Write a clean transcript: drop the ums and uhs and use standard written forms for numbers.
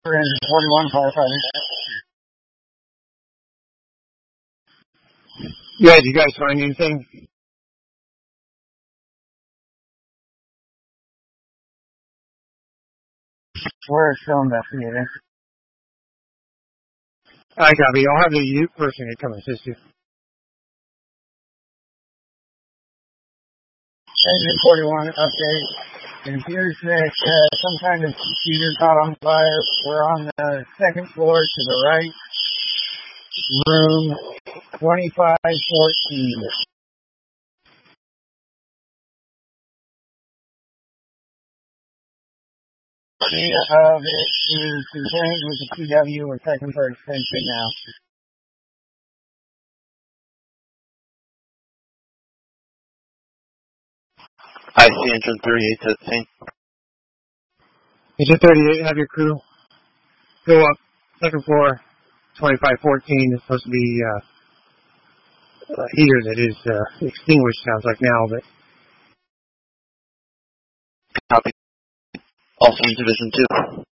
Engine 41 firefighters. Yeah, did you guys find anything? We're still investigating. I copy. I'll have the person come assist you. Engine 41 update. It appears that some kind of computer caught on fire. We're on the second floor to the right. Room 2514. It is contained with the PW. We're checking for extension now. I see engine 38 to the scene. Engine 38, have your crew go up, second floor, 2514. It's supposed to be a heater that is extinguished, sounds like now, but... Copy. Also in Division 2.